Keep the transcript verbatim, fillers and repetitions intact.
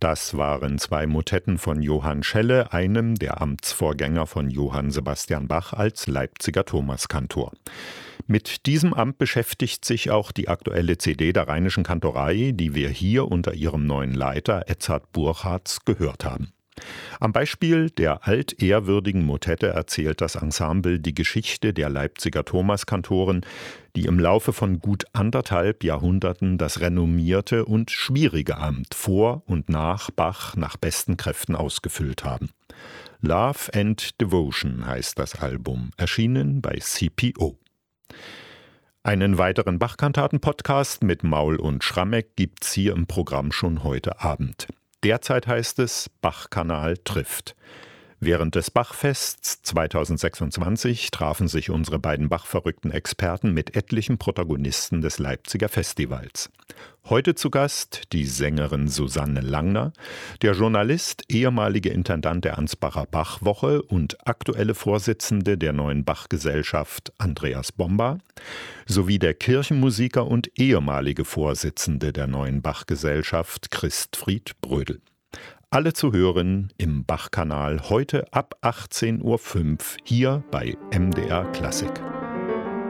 Das waren zwei Motetten von Johann Schelle, einem der Amtsvorgänger von Johann Sebastian Bach als Leipziger Thomaskantor. Mit diesem Amt beschäftigt sich auch die aktuelle C D der Rheinischen Kantorei, die wir hier unter ihrem neuen Leiter Edzard Burchards gehört haben. Am Beispiel der altehrwürdigen Motette erzählt das Ensemble die Geschichte der Leipziger Thomaskantoren, die im Laufe von gut anderthalb Jahrhunderten das renommierte und schwierige Amt vor und nach Bach nach besten Kräften ausgefüllt haben. Love and Devotion heißt das Album, erschienen bei C P O. Einen weiteren Bach-Kantaten-Podcast mit Maul und Schrammeck gibt's hier im Programm schon heute Abend. Derzeit heißt es Bach-Kanal trifft. Während des Bachfests zweitausendsechsundzwanzig trafen sich unsere beiden Bach-verrückten Experten mit etlichen Protagonisten des Leipziger Festivals. Heute zu Gast die Sängerin Susanne Langner, der Journalist, ehemalige Intendant der Ansbacher Bachwoche und aktuelle Vorsitzende der Neuen Bachgesellschaft Andreas Bomba, sowie der Kirchenmusiker und ehemalige Vorsitzende der Neuen Bachgesellschaft Christfried Brödel. Alle zu hören im Bach-Kanal heute ab achtzehn Uhr fünf hier bei M D R Klassik.